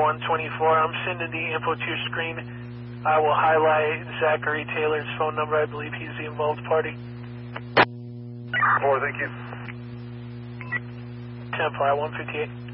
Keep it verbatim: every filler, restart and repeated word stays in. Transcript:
one twenty-four. I'm sending the info to your screen. I will highlight Zachary Taylor's phone number. I believe he's the involved party. Four, thank you. ten five one fifty-eight.